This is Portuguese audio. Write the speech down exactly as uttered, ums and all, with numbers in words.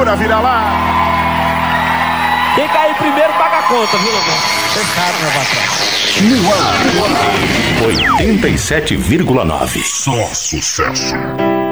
Segura, vira lá. Quem cair primeiro paga a conta, viu, Lobão? Fechado, meu patrão. No ar, no ar. oitenta e sete vírgula nove. Só sucesso.